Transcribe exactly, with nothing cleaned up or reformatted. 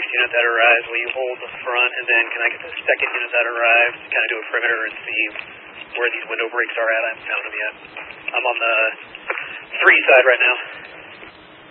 unit that arrives? Will you hold the front, and then can I get the second unit that arrives to kind of do a perimeter and see where these window breaks are at? I haven't found them yet. I'm on the three side right now.